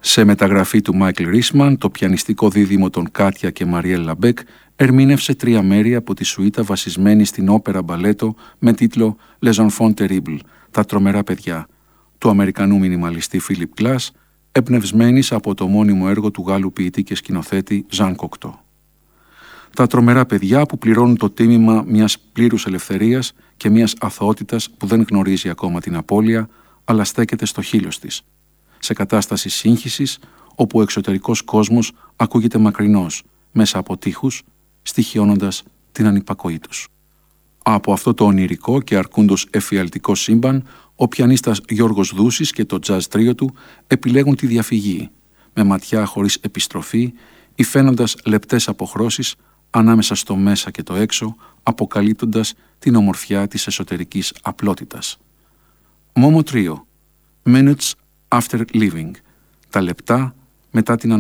Σε μεταγραφή του Μάικλ Ρίσμαν, το πιανιστικό δίδυμο των Κάτια και Μαριέλ Λαμπέκ ερμήνευσε 3 μέρη από τη σουίτα βασισμένη στην όπερα μπαλέτο με τίτλο Les Enfants Terribles, τα τρομερά παιδιά, του Αμερικανού μινιμαλιστή Φίλιπ Glass, εμπνευσμένης από το μόνιμο έργο του Γάλλου ποιητή και σκηνοθέτη Ζαν Κοκτό. Τα τρομερά παιδιά που πληρώνουν το τίμημα μιας πλήρους ελευθερίας και μιας αθωότητας που δεν γνωρίζει ακόμα την απώλεια, αλλά στέκεται στο χείλος της, σε κατάσταση σύγχυσης όπου ο εξωτερικός κόσμος ακούγεται μακρινός μέσα από τείχους, στοιχιώνοντας την ανυπακοή τους. Από αυτό το ονειρικό και αρκούντος εφιαλτικό σύμπαν, ο πιανίστας Γιώργος Δούσης και το τζαζ τρίο του επιλέγουν τη διαφυγή, με ματιά χωρίς επιστροφή, υφαίνοντας λεπτές αποχρώσεις ανάμεσα στο μέσα και το έξω, αποκαλύπτοντας την ομορφιά της εσωτερικής απλότητας. Μόμο τρίο, Minutes After Leaving, τα λεπτά μετά την